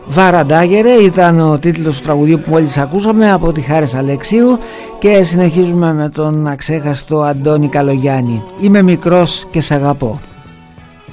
Βαραντάγερε ήταν ο τίτλος του τραγουδιού που μόλις ακούσαμε από τη Χάρης Αλεξίου και συνεχίζουμε με τον αξέχαστο Αντώνη Καλογιάννη. Είμαι μικρός και σ' αγαπώ.